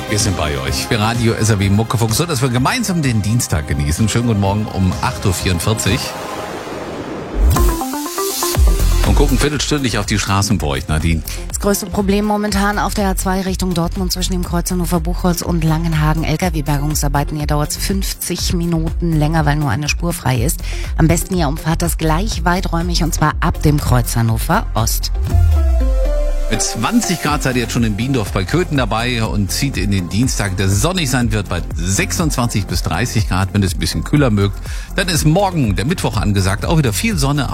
Wir sind bei euch für Radio SAW Muckefuchs, so dass wir gemeinsam den Dienstag genießen. Schönen guten Morgen um 8.44 Uhr. Und gucken viertelstündlich auf die Straßen bei euch, Nadine. Das größte Problem momentan auf der A2 Richtung Dortmund zwischen dem Kreuz Hannover-Buchholz und Langenhagen. LKW-Bergungsarbeiten. Hier dauert es 50 Minuten länger, weil nur eine Spur frei ist. Am besten ihr umfahrt das gleich weiträumig und zwar ab dem Kreuz Hannover Ost. Mit 20 Grad seid ihr jetzt schon in Biendorf bei Köthen dabei und zieht in den Dienstag, der sonnig sein wird bei 26 bis 30 Grad. Wenn es ein bisschen kühler mögt, dann ist morgen, der Mittwoch, angesagt. Auch wieder viel Sonne.